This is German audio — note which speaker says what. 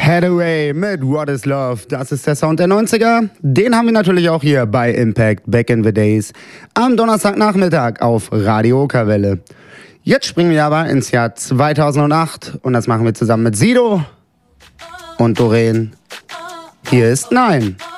Speaker 1: Hathaway mit What is Love. Das ist der Sound der 90er. Den haben wir natürlich auch hier bei Impact Back in the Days am Donnerstagnachmittag auf Radio Okerwelle. Jetzt springen wir aber ins Jahr 2008 und das machen wir zusammen mit Sido und Doreen. Hier ist Nein.